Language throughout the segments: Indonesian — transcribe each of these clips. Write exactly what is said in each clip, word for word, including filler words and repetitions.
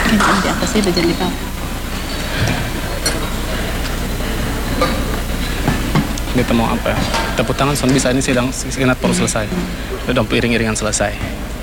Yang di atasnya udah jadi apa? Kita mau apa? Tepuk tangan, son bisa ini sidang senat baru selesai. Udah iring-iringan selesai.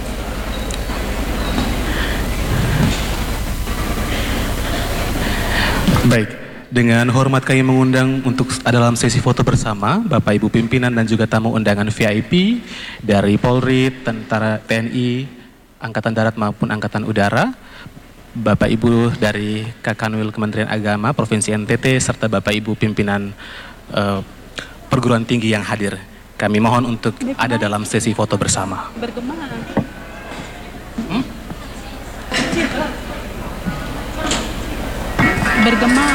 Baik, dengan hormat kami mengundang untuk ada dalam sesi foto bersama Bapak Ibu pimpinan dan juga tamu undangan V I P dari Polri, Tentara T N I, Angkatan Darat maupun Angkatan Udara, Bapak Ibu dari Kakanwil Kementerian Agama Provinsi N T T, serta Bapak Ibu pimpinan uh, perguruan tinggi yang hadir. Kami mohon untuk ada dalam sesi foto bersama. Bergema. Hmm? Bergema.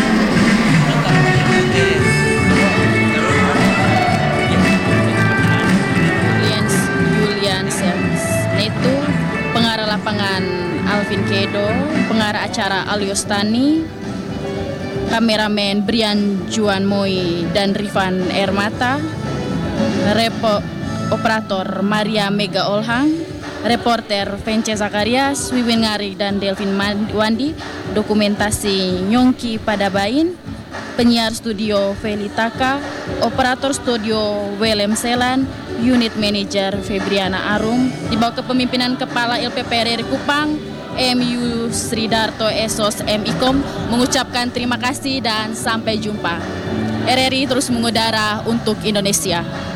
Julian Julian Netu, pengarah lapangan Alvin Kedo, pengarah acara Aliostani, kameramen Brian Juan Moi dan Rifan Ermata, repo operator Maria Mega Olhang, reporter Vence Zakarias, Wiwin Ngari dan Delvin Wandi, dokumentasi Nyongki Padabain, penyiar studio Felitaka, operator studio Willem Selan, unit manager Febriana Arum, di bawah kepemimpinan Kepala L P P R R Kupang, M U Sridarto Esos M Ikom, mengucapkan terima kasih dan sampai jumpa. R R I terus mengudara untuk Indonesia.